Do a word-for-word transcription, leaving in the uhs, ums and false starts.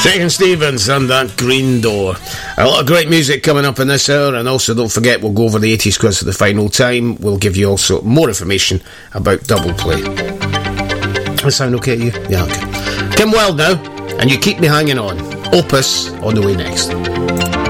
Shakin' Stevens and That Green Door. A lot of great music coming up in this hour, and also don't forget we'll go over the eighties quiz for the final time. We'll give you also more information about Double Play. Does that sound okay to you? Yeah, okay. Kim Wilde now, and You Keep Me Hanging On. Opus on the way next.